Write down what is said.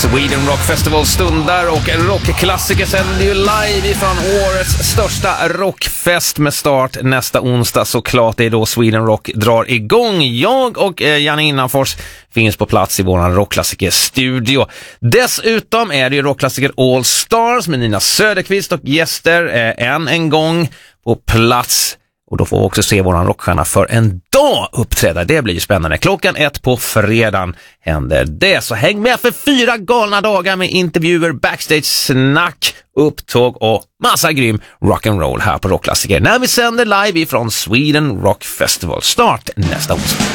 Sweden Rock Festival stundar och rockklassiker sänder ju live ifrån årets största rockfest med start nästa onsdag. Såklart det är då Sweden Rock drar igång. Jag och Janne Innanfors finns på plats i våran rockklassiker-studio. Dessutom är det ju rockklassiker All Stars med Nina Söderqvist och gäster en gång på plats. Och då får vi också se våran rockstjärna för en dag uppträda. Det blir ju spännande. 1:00 på fredagen händer det. Så häng med för 4 galna dagar med intervjuer, backstage-snack, upptåg och massa grym rock'n'roll här på Rockklassiker. När vi sänder live ifrån Sweden Rock Festival. Start nästa onsdag.